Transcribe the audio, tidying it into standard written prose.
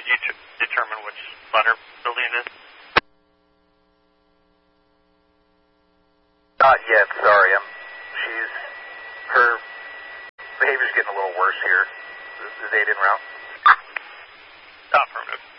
Did you determine which Bunner building it is? Not yet, sorry. Her behavior's getting a little worse here. Is 8 en route? Affirmative.